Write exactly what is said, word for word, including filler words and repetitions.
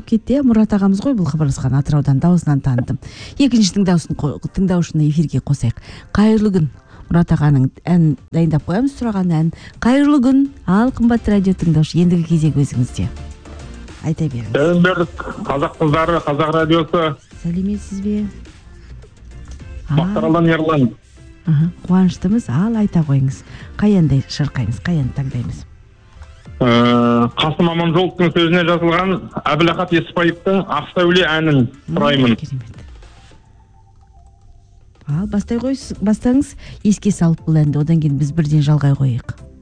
кетті. Мұрат ағамыз ғой бұл хабарласқан, Атыраудан, дауысынан таныдым. Екінші тыңдаусын тыңдаушыны эфирге қосайық. Қайырлы күн. Мұрат ағаның ән дайындап қоямыз, сұраған ән. Қайырлы күн. Ал қымбатты радио тыңдаушы, ендігі кезек өзіңізде. Айта беріңіз. Сәлем бердік. Қазақ қыздары, қазақ радиосы. Сәлеметсіз бе? Мақтаралдан Ерлан. Қуаныштымыз. Ал айта қойыңыз. Қай әнді шырқаймыз, қай әнді таңдаймыз? Қасым Аманжоловтың сөзіне жазылған Әбілахат Еспаевтың Ақ сәуле әнін сұраймын. Ал бастай қойсыз, бастаңыз, еске салып бұл әнді, одан кейін біз бірден жалғай қойық.